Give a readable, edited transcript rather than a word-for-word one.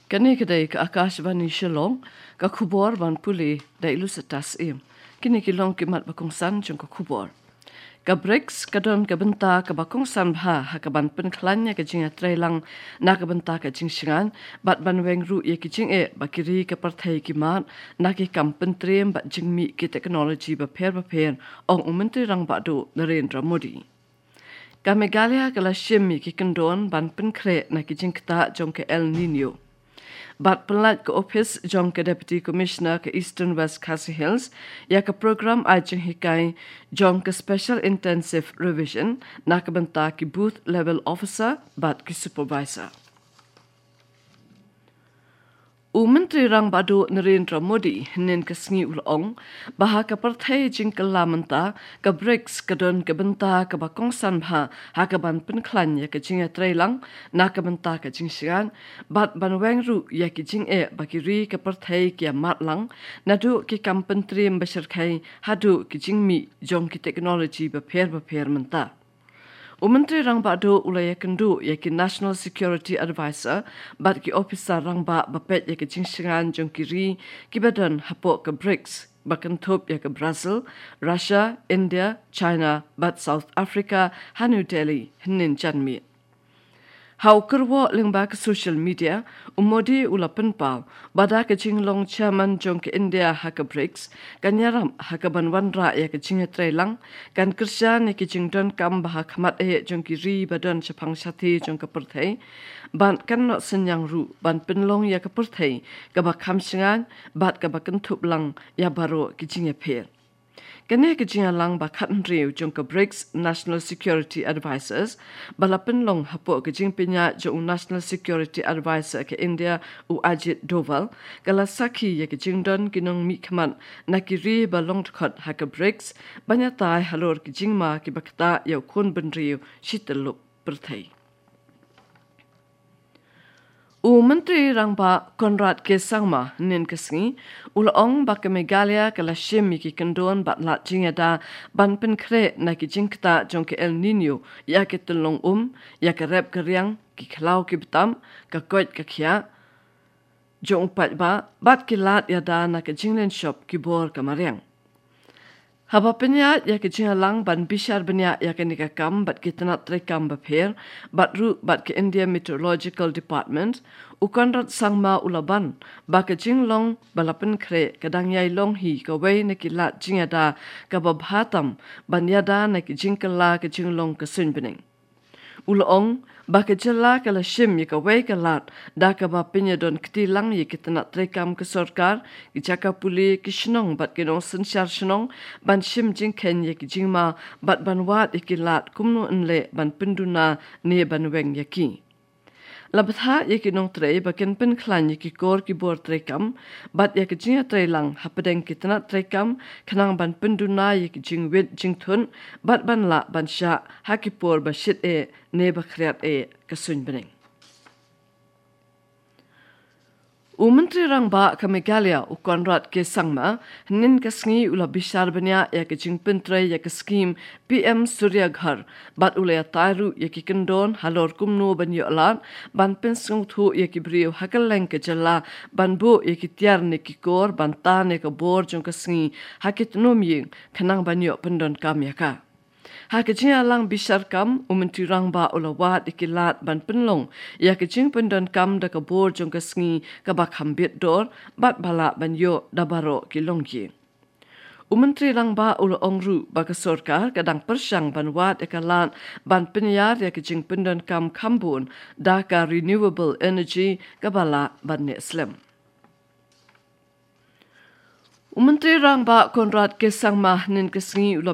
Kani kedai ke Akashvani Shillong, ka khubor ban puli da ilu setas im. Kini kilong kimat bakongsan jong ka khubor. Ka BRICS kadon ka benta ka bakongsan bha ha ka ban pen klanya ka jinga trailang na ka benta ka jing shingan bat ban weng ru ye ki jing e bakiri ka parthai ki mat na ki kampen trem bat jing mi ki technology ba pher ong ummentri rang ba do Narendra Modi. Ka Meghalaya ka la shimmi ki kendon ban pen kre na ki jing kta jong ka El Nino. Bat pelat ke office jong ke Deputy Commissioner ke Eastern West Khasi Hills ya ke program ajeng hikai jong ke Special Intensive Revision na ke benta ki booth level officer bat ki supervisor. Menteri Rang Badu Narendra Modi nen ke sngi ulong baha ke partai jing ke lamenta ke BRICS ke don ke benta ke bakongsan bha ha ke ban pen klan ya ke jing trailang na ke benta ke jing sian bat ban weng ru ya ke jing e bakiri ke partai ke matlang na du ki kampen trim besar kai hadu ki jing mi jong ki technology ba pher menta. Menteri Rang Badu ulaya kendu ya ki National Security Advisor bat ki officer Rang Ba bapet ya ki jingsingan jong kiri ki badan hapok ke BRICS bakan top ya ke Brazil, Russia, India, China bat South Africa, New Delhi, hinin janmi. Hau kerwo lingba ke social media, Modi ula penpau, bada ke jinglong chairman jong ke India ha ke BRICS, kan yaram ha ke banwan ra ya ke jing trailang, kan kerja ni ke jingdon kam bah khamat e jong ki ri badan chapang sati jong ke perthai, ban kan no senyang ru, ban penlong ya ke perthai, ke ba kham singan, bat ke ba kentup lang ya baro ke jing pher. Kene ke jinga lang ba khat riu jong ke BRICS National Security Advisors balapen long hapo ke jing pinya jong National Security Advisor ke India u Ajit Doval kala sakhi ye ke jing don kinong mi khaman na ki ri ba long khot ha ke BRICS banya tai halor ke jing ma ki bakta yau khun ben riu shiteluk perthai. Menteri Rang Ba Conrad K. Sangma nen kesngi ulong ba ke Meghalaya ke la shimi ki kendon bat lat jinga da ban pen kre na ki jingkta jong ke El Nino ya ke telong ya ke rep ke riang ki khlau ki betam ka koit ka khia jong pat ba bat ki lat ya da na ke jinglen shop ki bor ka mariang. Haba penya ya ke jingalang ban bishar benya ya ke nikakam bat ke tenat trekam bapher bat ru bat ke India Meteorological Department ukonrat sangma ulaban ba ke jinglong balapen kre kadang yai long hi ka wei nekilat jingada ka babhatam ban yada na ke jingkala ke jinglong ke sunbening. Ulong ba ke jela ke la shim ye ka wei ka lat da ka ba pinya don ktilang ye ke tenat trekam ke sorkar ki jaka puli ki shnong bat ke no sensyar shnong ban shim jing ken ye ki jingma bat ban wat ye ki lat kumno enle ban penduna ne ban weng ye ki. Labatha ye ki nong trei ba ken pen klan ye ki kor ki bor trekam bat ye ki jinga treilang hapadeng ki tenat trekam kanang ban penduna ye ki jing wet jing thun bat ban la ban sha hakipor ba shit e ne ba khriat e kasun bening. Menteri Rang Ba ke Meghalaya u Conrad K. Sangma nin kasngi ula bishar benya ya ke jing pentre ya ke skim PM Surya Ghar bat ula ya tairu ya ki kendon halor kumno ban yo alat ban pensung thu ya ki brio hakaleng ke jala ban bu ya ki tiar ne ki kor ban ta ne ke bor jong kasngi hakit nom ying kanang ban yo pendon kam ya ka. Hakijing alang bishar kam Menteri Rang Ba ulawat ikilat ban penlong ya kejing pendon kam da kabor jong kasngi kabak hambit dor bat bala ban yo dabaro kilong ye. Menteri Rang Ba ulong ru ba sorkar kadang persyang ban wat ikalat ban penyar ya kejing pendon kam kambun da ka renewable energy kabala ban ne Islam. Menteri Rang Ba Conrad K. Sangma nin kesngi